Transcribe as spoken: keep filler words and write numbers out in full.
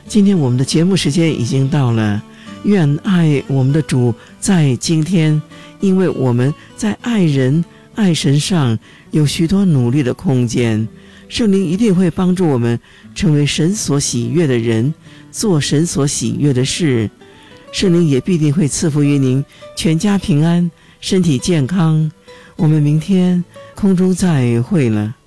今天我们的节目时间已经到了，愿爱我们的主在今天，因为我们在爱人爱神上有许多努力的空间，圣灵一定会帮助我们成为神所喜悦的人，做神所喜悦的事。圣灵也必定会赐福于您，全家平安，身体健康。我们明天空中再会了。